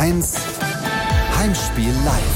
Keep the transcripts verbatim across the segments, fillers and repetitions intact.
eins Heimspiel live.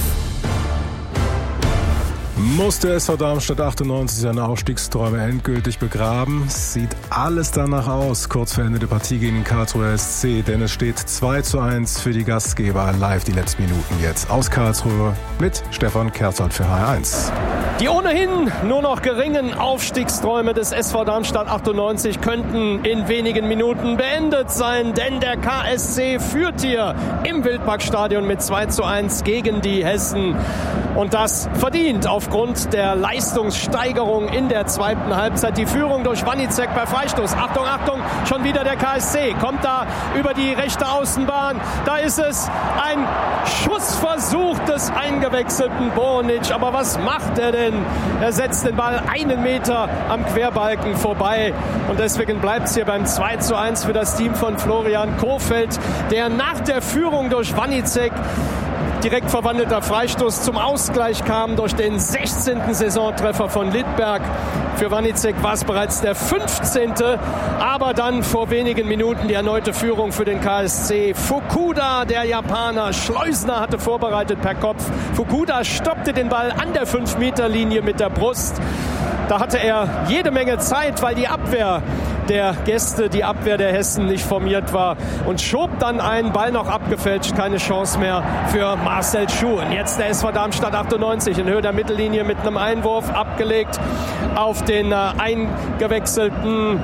Muss der S V Darmstadt achtundneunzig seine Aufstiegsträume endgültig begraben? Sieht alles danach aus, kurz vor Ende der Partie gegen den Karlsruher S C, denn es steht zwei zu eins für die Gastgeber. Live die letzten Minuten jetzt aus Karlsruhe mit Stefan Kerzold für H R eins. Die ohnehin nur noch geringen Aufstiegsträume des S V Darmstadt achtundneunzig könnten in wenigen Minuten beendet sein, denn der K S C führt hier im Wildparkstadion mit zwei zu eins gegen die Hessen. Und das verdient aufgrund der Leistungssteigerung in der zweiten Halbzeit. Die Führung durch Wanicek bei Freistoß. Achtung, Achtung, schon wieder der K S C. Kommt da über die rechte Außenbahn. Da ist es ein Schussversuch des eingewechselten Bornic. Aber was macht er denn? Er setzt den Ball einen Meter am Querbalken vorbei. Und deswegen bleibt es hier beim zwei zu eins für das Team von Florian Kohfeldt, der nach der Führung durch Wanicek direkt verwandelter Freistoß zum Ausgleich kam durch den sechzehnten Saisontreffer von Littberg. Für Wanicek war es bereits der fünfzehnte Aber dann vor wenigen Minuten die erneute Führung für den K S C. Fukuda, der Japaner, Schleusner hatte vorbereitet per Kopf. Fukuda stoppte den Ball an der fünf Meter Linie mit der Brust. Da hatte er jede Menge Zeit, weil die Abwehr der Gäste, die Abwehr der Hessen nicht formiert war und schob dann einen Ball noch abgefälscht. Keine Chance mehr für Marcel Schuhen. Jetzt der S V Darmstadt achtundneunzig in Höhe der Mittellinie mit einem Einwurf abgelegt auf den äh, eingewechselten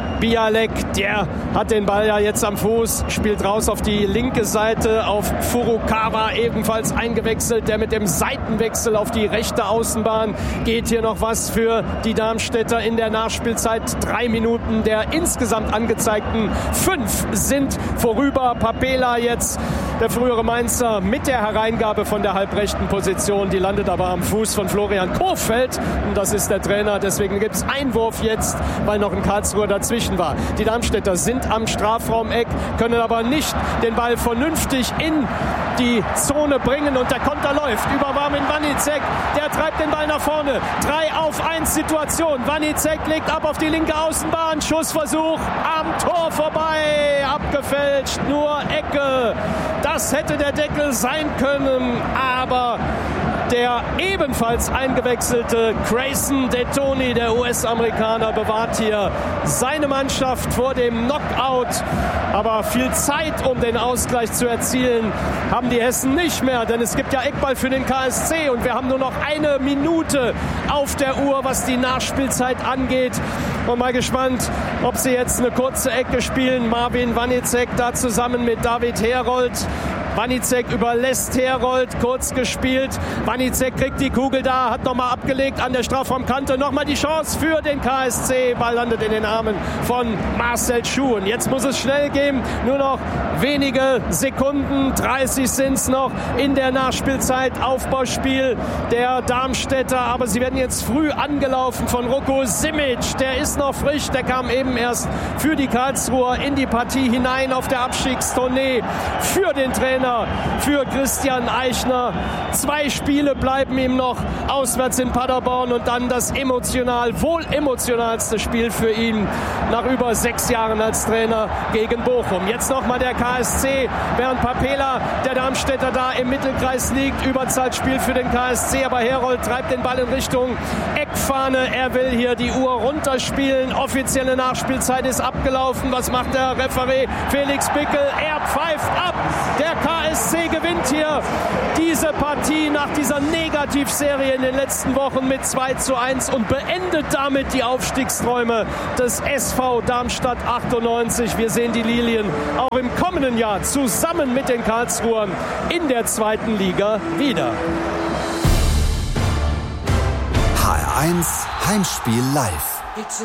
Bialek, der hat den Ball ja jetzt am Fuß, spielt raus auf die linke Seite auf Furukawa, ebenfalls eingewechselt, der mit dem Seitenwechsel auf die rechte Außenbahn geht. Hier noch was für die Darmstädter in der Nachspielzeit. Drei Minuten der insgesamt angezeigten fünf sind vorüber. Papela jetzt, der frühere Mainzer, mit der Hereingabe von der halbrechten Position. Die landet aber am Fuß von Florian Kohfeldt. Und das ist der Trainer. Deswegen gibt es Einwurf jetzt, weil noch ein Karlsruher dazwischen war. Die Darmstädter sind am Strafraumeck, können aber nicht den Ball vernünftig in die Zone bringen und der Konter läuft über Marvin Wanicek, der treibt den Ball nach vorne. drei auf eins Situation. Wanicek legt ab auf die linke Außenbahn, Schussversuch am Tor vorbei, abgefälscht, nur Ecke. Das hätte der Deckel sein können, aber der ebenfalls eingewechselte Grayson Detoni, der U S-Amerikaner, bewahrt hier seine Mannschaft vor dem Knockout. Aber viel Zeit, um den Ausgleich zu erzielen, haben die Hessen nicht mehr, denn es gibt ja Eckball für den K S C und wir haben nur noch eine Minute auf der Uhr, was die Nachspielzeit angeht. Und mal gespannt, ob sie jetzt eine kurze Ecke spielen. Marvin Wanicek da zusammen mit David Herold. Wanicek überlässt Herold, kurz gespielt. Wanicek kriegt die Kugel da, hat nochmal abgelegt an der Strafraumkante. Nochmal die Chance für den K S C. Ball landet in den Armen von Marcel Schuhen. Jetzt muss es schnell gehen. Nur noch wenige Sekunden, dreißig sind es noch in der Nachspielzeit. Aufbauspiel der Darmstädter. Aber sie werden jetzt früh angelaufen von Roko Simic. Der ist noch frisch, der kam eben erst für die Karlsruher in die Partie hinein auf der Abstiegstournee. Für den Trainer, für Christian Eichner. Zwei Spiele bleiben ihm noch auswärts in Paderborn und dann das emotional, wohl emotionalste Spiel für ihn nach über sechs Jahren als Trainer gegen Bochum. Jetzt nochmal der K S C, während Papela, der Darmstädter, da im Mittelkreis liegt. Überzahlspiel für den K S C, aber Herold treibt den Ball in Richtung Eckfahne. Er will hier die Uhr runterspielen. Offizielle Nachspielzeit ist abgelaufen. Was macht der Referee Felix Bickel? Er pfeift ab. Der K S C gewinnt hier diese Partie nach dieser Negativserie in den letzten Wochen mit zwei zu eins und beendet damit die Aufstiegsträume des S V Darmstadt achtundneunzig. Wir sehen die Lilien auch im kommenden Jahr zusammen mit den Karlsruhern in der zweiten Liga wieder. H R eins Heimspiel live.